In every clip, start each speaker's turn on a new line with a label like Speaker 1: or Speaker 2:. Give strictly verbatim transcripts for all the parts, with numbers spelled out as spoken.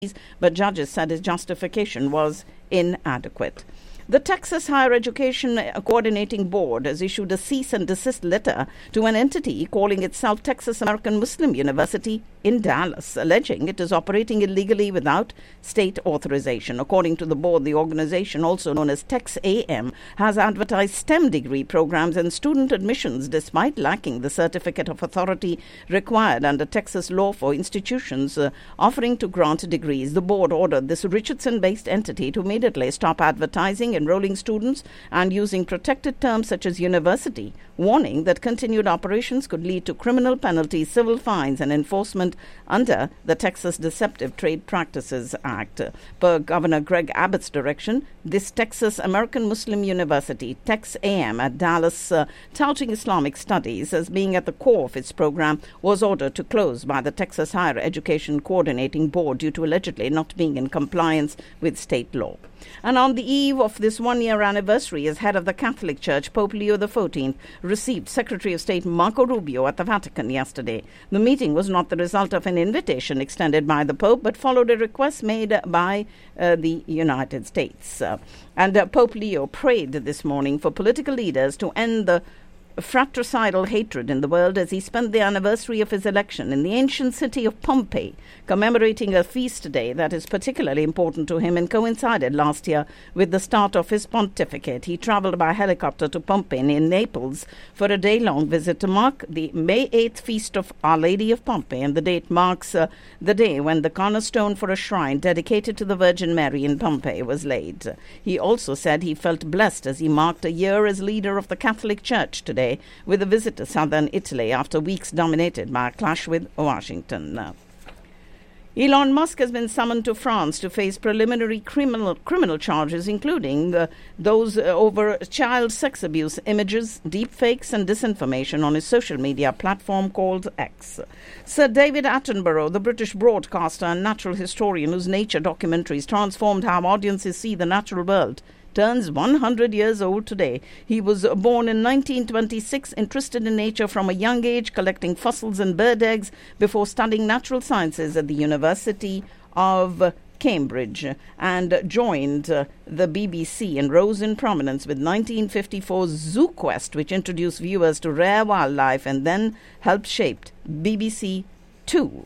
Speaker 1: but judges said his justification was inadequate. The Texas Higher Education Coordinating Board has issued a cease and desist letter to an entity calling itself Texas American Muslim University in Dallas, alleging it is operating illegally without state authorization. According to the board, the organization, also known as Tex A M, has advertised STEM degree programs and student admissions despite lacking the certificate of authority required under Texas law for institutions uh, offering to grant degrees. The board ordered this Richardson-based entity to immediately stop advertising, enrolling students, and using protected terms such as university, warning that continued operations could lead to criminal penalties, civil fines, and enforcement under the Texas Deceptive Trade Practices Act. Per Governor Greg Abbott's direction, this Texas American Muslim University, Tex A M at Dallas, uh, touting Islamic studies as being at the core of its program, was ordered to close by the Texas Higher Education Coordinating Board due to allegedly not being in compliance with state law. And on the eve of this one-year anniversary as head of the Catholic Church, Pope Leo the fourteenth received Secretary of State Marco Rubio at the Vatican yesterday. The meeting was not the result of an invitation extended by the Pope, but followed a request made by uh, the United States. Uh, and uh, Pope Leo prayed this morning for political leaders to end the fratricidal hatred in the world as he spent the anniversary of his election in the ancient city of Pompeii, commemorating a feast day that is particularly important to him and coincided last year with the start of his pontificate. He travelled by helicopter to Pompeii in Naples for a day-long visit to mark the May eighth feast of Our Lady of Pompeii, and the date marks uh, the day when the cornerstone for a shrine dedicated to the Virgin Mary in Pompeii was laid. He also said he felt blessed as he marked a year as leader of the Catholic Church today, with a visit to southern Italy after weeks dominated by a clash with Washington. Elon Musk has been summoned to France to face preliminary criminal criminal charges, including uh, those uh, over child sex abuse images, deepfakes, and disinformation on his social media platform called X. Sir David Attenborough, the British broadcaster and natural historian whose nature documentaries transformed how audiences see the natural world, turns one hundred years old today. He was born in nineteen twenty-six, interested in nature from a young age, collecting fossils and bird eggs before studying natural sciences at the University of Cambridge, and joined uh, the B B C and rose in prominence with nineteen fifty-four's ZooQuest, which introduced viewers to rare wildlife and then helped shape B B C Two.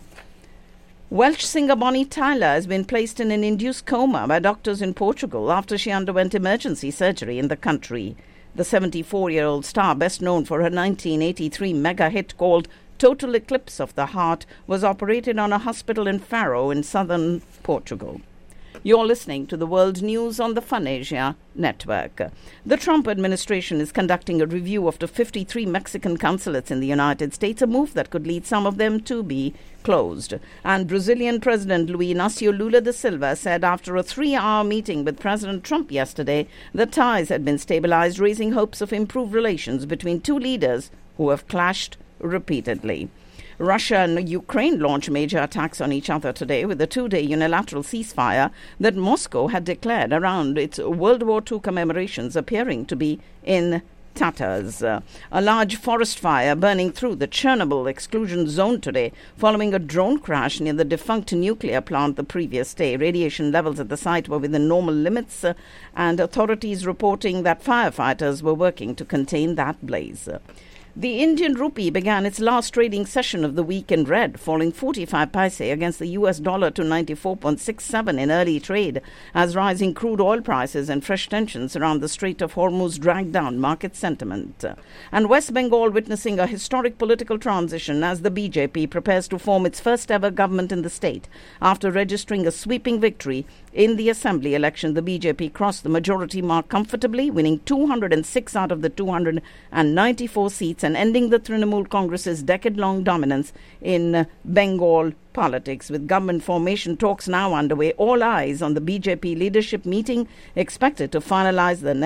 Speaker 1: Welsh singer Bonnie Tyler has been placed in an induced coma by doctors in Portugal after she underwent emergency surgery in the country. The seventy-four-year-old star, best known for her nineteen eighty-three mega hit called Total Eclipse of the Heart, was operated on a hospital in Faro in southern Portugal. You're listening to the World News on the Fun Asia Network. The Trump administration is conducting a review of the fifty-three Mexican consulates in the United States, a move that could lead some of them to be closed. And Brazilian President Luiz Inácio Lula da Silva said after a three-hour meeting with President Trump yesterday that ties had been stabilized, raising hopes of improved relations between two leaders who have clashed repeatedly. Russia and Ukraine launched major attacks on each other today with a two-day unilateral ceasefire that Moscow had declared around its World War Two commemorations appearing to be in tatters. Uh, a large forest fire burning through the Chernobyl exclusion zone today following a drone crash near the defunct nuclear plant the previous day. Radiation levels at the site were within normal limits, uh, and authorities reporting that firefighters were working to contain that blaze. The Indian rupee began its last trading session of the week in red, falling forty-five paise against the U S dollar to ninety-four point six seven in early trade, as rising crude oil prices and fresh tensions around the Strait of Hormuz dragged down market sentiment. And West Bengal witnessing a historic political transition as the B J P prepares to form its first ever government in the state. After registering a sweeping victory in the assembly election, the B J P crossed the majority mark comfortably, winning two hundred six out of the two hundred ninety-four seats and ending the Trinamool Congress's decade-long dominance in uh, Bengal politics. With government formation talks now underway, all eyes on the B J P leadership meeting expected to finalize the next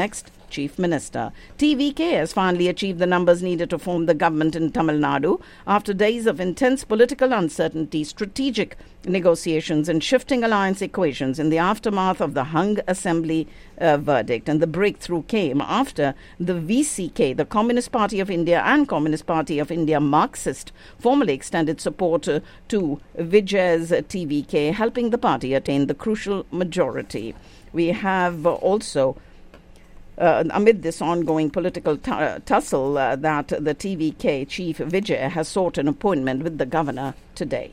Speaker 1: Chief Minister. T V K has finally achieved the numbers needed to form the government in Tamil Nadu after days of intense political uncertainty, strategic negotiations and shifting alliance equations in the aftermath of the hung assembly uh, verdict. And the breakthrough came after the V C K, the Communist Party of India and Communist Party of India Marxist, formally extended support uh, to Vijay's uh, T V K, helping the party attain the crucial majority. We have uh, also Uh, amid this ongoing political t- uh, tussle uh, that the T V K chief Vijay has sought an appointment with the governor today.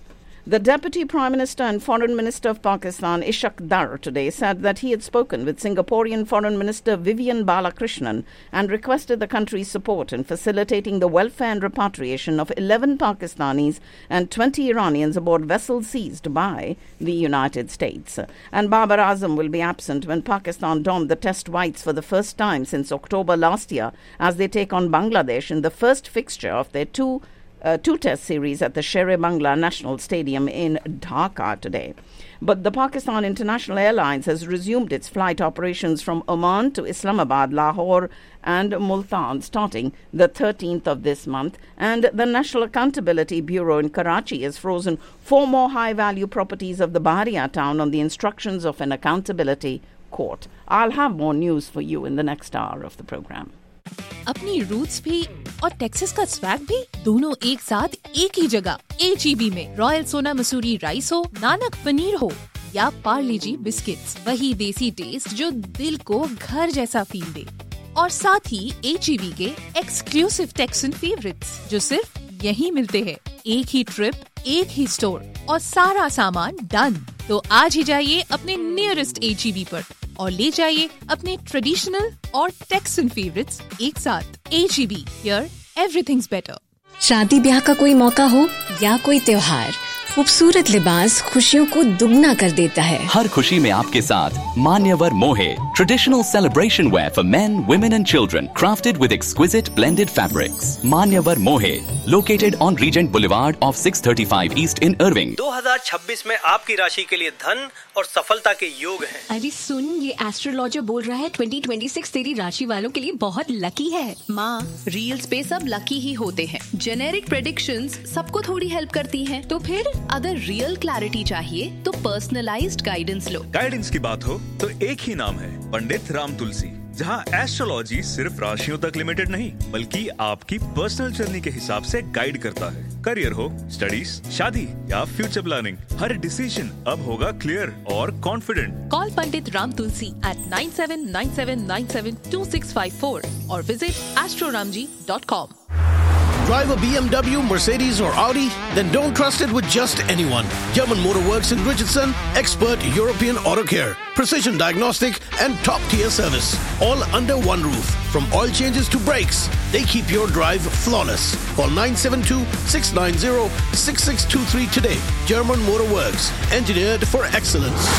Speaker 1: The Deputy Prime Minister and Foreign Minister of Pakistan, Ishaq Dar, today said that he had spoken with Singaporean Foreign Minister Vivian Balakrishnan and requested the country's support in facilitating the welfare and repatriation of eleven Pakistanis and twenty Iranians aboard vessels seized by the United States. And Babar Azam will be absent when Pakistan donned the test whites for the first time since October last year as they take on Bangladesh in the first fixture of their two Uh, two-test series at the Sher-e-Bangla National Stadium in Dhaka today. But the Pakistan International Airlines has resumed its flight operations from Oman to Islamabad, Lahore and Multan starting the thirteenth of this month. And the National Accountability Bureau in Karachi has frozen four more high-value properties of the Bahariya town on the instructions of an accountability court. I'll have more news for you in the next hour of the program.
Speaker 2: अपनी roots भी और Texas का swag भी दोनों एक साथ एक ही जगह एच ई बी में। रॉयल सोना मसूरी राइस हो, नानक पनीर हो या पार्ले जी बिस्किट्स, वही देसी टेस्ट जो दिल को घर जैसा फील दे। और साथ ही एच ई बी के एक्सक्लूसिव टेक्सन फेवरेट्स जो सिर्फ यहीं मिलते हैं। एक ही ट्रिप, एक ही स्टोर और सारा सामान डन। तो आज ही जाइए अपने नियरेस्ट एच ई बी पर और ले जाइए अपने ट्रेडिशनल और टेक्सन फेवरेट्स एक साथ। H E B, here everything's better.
Speaker 3: शादी ब्याह का कोई मौका हो या कोई त्योहार, खूबसूरत लिबास खुशियों को दुगना कर देता है।
Speaker 4: हर खुशी में आपके साथ मान्यवर मोहे, traditional celebration where for main, women and children, crafted with exquisite blended fabrics. मान्यवर मोहे, located on reagent boulevard of six thirty five east in Irving.
Speaker 5: दो हज़ार छब्बीस में आपकी राशि के लिए धन और सफलता के योग हैं।
Speaker 6: अरे सुन, ये एस्ट्रोलॉजर बोल रहा है ट्वेंटी ट्वेंटी सिक्स तेरी राशि वालों के लिए बहुत लकी है।
Speaker 7: माँ, रील्स पे सब लकी ही होते हैं। जेनेरिक प्रेडिक्शंस सबको थोड़ी हेल्प करती हैं। तो फिर अगर रियल क्लैरिटी चाहिए तो पर्सनलाइज्ड गाइडेंस लो।
Speaker 8: गाइडेंस की बात हो तो एक ही नाम है, पंडित राम तुलसी, जहाँ एस्ट्रोलॉजी सिर्फ राशियों तक लिमिटेड नहीं बल्कि आपकी पर्सनल जर्नी के हिसाब से गाइड करता है। करियर हो, स्टडीज, शादी या फ्यूचर प्लानिंग, हर डिसीजन अब होगा क्लियर और confident.
Speaker 2: Call Pandit Ram Tulsi eight nine seven nine seven nine seven to six five four और visit astroramji dot com.
Speaker 9: Drive a B M W, Mercedes or Audi? Then don't trust it with just anyone. German Motor Works in Richardson, expert European auto care, precision diagnostic and top-tier service. All under one roof. From oil changes to brakes, they keep your drive flawless. Call nine seven two, six nine zero, six six two three today. German Motor Works, engineered for excellence.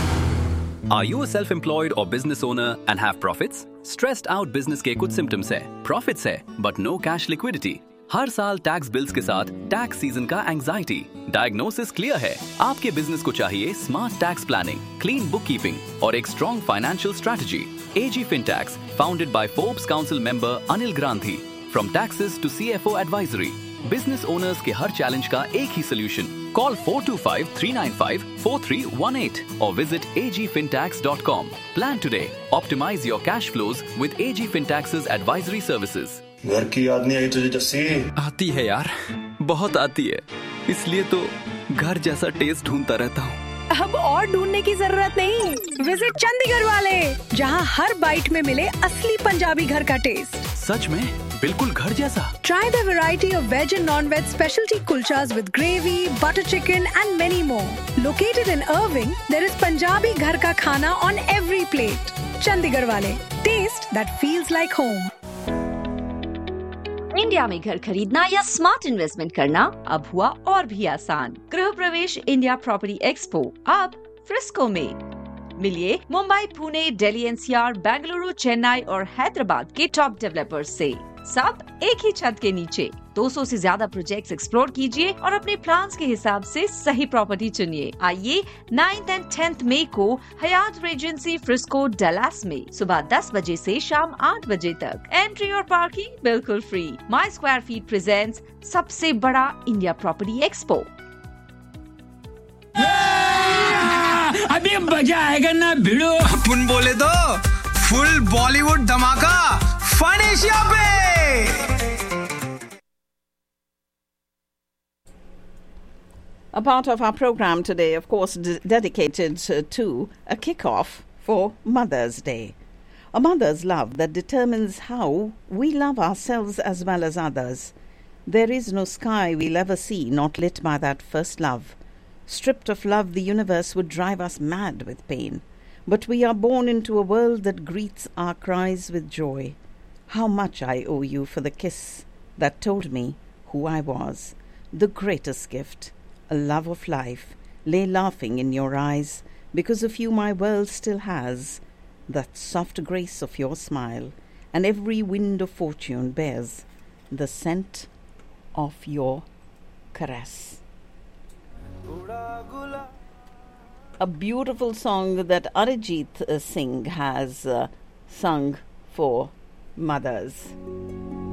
Speaker 4: Are you a self-employed or business owner and have profits? Stressed out business के कुछ symptoms है, profits है, but no cash liquidity. हर साल tax bills के साथ tax season का anxiety. Diagnosis clear है, आपके बिजनेस को चाहिए smart tax planning, clean book keeping और एक strong financial strategy. AG फिनटैक्स, founded by Forbes council member Anil ग्रांथी, from taxes to CFO advisory, business owners के हर चैलेंज का एक ही solution. Call four two five, three nine five, four three one eight or visit a g fintax dot com. Plan today. Optimize your cash flows with A G Fintax's advisory services.
Speaker 10: घर की याद नहीं आई तुझे जस्सी?
Speaker 4: आती है यार, बहुत आती है। इसलिए तो घर जैसा टेस्ट ढूंढता रहता हूँ।
Speaker 11: अब और ढूंढने की जरूरत नहीं। विजिट चंडीगढ़ वाले, जहाँ हर बाइट में मिले असली पंजाबी घर का टेस्ट।
Speaker 4: सच में बिल्कुल घर जैसा।
Speaker 11: Try the variety of veg and non-veg specialty kulchas with gravy, butter chicken and many more. Located in Irving, there is Punjabi घर का खाना on every plate. चंडीगढ़ वाले, taste that feels like home.
Speaker 12: India में घर खरीदना या smart investment करना अब हुआ और भी आसान। गृह प्रवेश इंडिया प्रॉपर्टी एक्सपो अब फ्रिस्को में। मिलिए मुंबई, पुणे, दिल्ली एनसीआर, बेंगलुरु, चेन्नई और हैदराबाद के टॉप डेवलपर्स से। सब एक ही छत के नीचे। दो सौ से ज्यादा प्रोजेक्ट्स एक्सप्लोर कीजिए और अपने प्लान्स के हिसाब से सही प्रॉपर्टी चुनिए। आइए नाइन्थ एंड टेंथ मई को हयात रेजेंसी फ्रिस्को डलास में सुबह दस बजे से शाम आठ बजे तक। एंट्री और पार्किंग बिल्कुल फ्री। माई स्क्वायर फीट प्रेजेंट्स सबसे बड़ा इंडिया प्रॉपर्टी एक्सपो।
Speaker 13: अभी मजा आएगा ना भिड़ो। अपन बोले तो फुल बॉलीवुड धमाका फन एशिया पे।
Speaker 1: A part of our program today, of course, d- dedicated uh, to a kick-off for Mother's Day. A mother's love that determines how we love ourselves as well as others. There is no sky we'll ever see not lit by that first love. Stripped of love, the universe would drive us mad with pain. But we are born into a world that greets our cries with joy. How much I owe you for the kiss that told me who I was. The greatest gift, a love of life, lay laughing in your eyes. Because of you my world still has that soft grace of your smile, and every wind of fortune bears the scent of your caress. A beautiful song that Arijit uh, Singh has uh, sung for mothers.